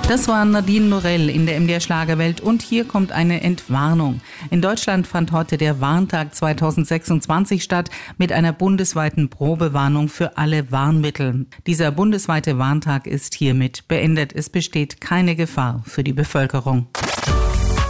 Das war Nadine Norell in der MDR Schlagerwelt und hier kommt eine Entwarnung. In Deutschland fand heute der Warntag 2026 statt mit einer bundesweiten Probewarnung für alle Warnmittel. Dieser bundesweite Warntag ist hiermit beendet. Es besteht keine Gefahr für die Bevölkerung.